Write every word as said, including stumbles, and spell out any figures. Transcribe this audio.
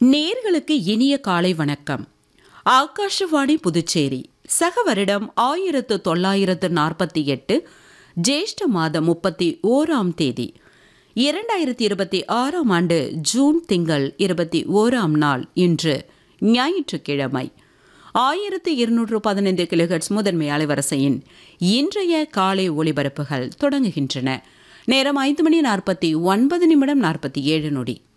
நேர்களுக்கு இனிய காலை வணக்கம். ஆகாஷவாணி புதுச்சேரி. சக வருடம் ஆயிரத்து தொள்ளாயிரத்து நாற்பத்தி எட்டு ஜேஷ்ட மாதம் முப்பத்தி ஓராம் தேதி இரண்டாயிரத்தி இருபத்தி ஆறாம் ஆண்டு ஜூன் திங்கள் இருபத்தி ஓராம் நாள் இன்று ஞாயிற்றுக்கிழமை. ஆயிரத்து இருநூற்று பதினைந்து கிலோஹெர்ட்ஸ் முதன்மை அலைவரிசையின் இன்றைய காலை ஒளிபரப்புகள் தொடங்குகின்றன. நேரம் ஐந்து மணி நாற்பத்தி ஒன்பது நிமிடம் நாற்பத்தி ஏழு நொடி.